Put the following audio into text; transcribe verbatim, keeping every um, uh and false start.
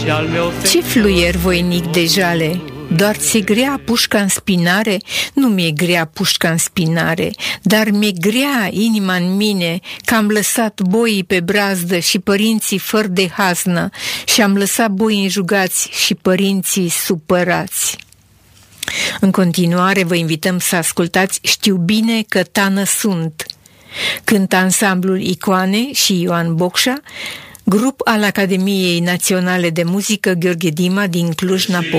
și al meu Ce fluier voinic de jale! Doar ți-e grea pușca în spinare? Nu mi-e grea pușca în spinare, dar mi-e grea inima în mine, că am lăsat boii pe brazdă și părinții fără de haznă și am lăsat boii înjugați și părinții supărați. În continuare vă invităm să ascultați Știu bine că tană sunt. Cântă ansamblul Icoane și Ioan Bocșa, grup al Academiei Naționale de Muzică Gheorghe Dima din Cluj-Napoca.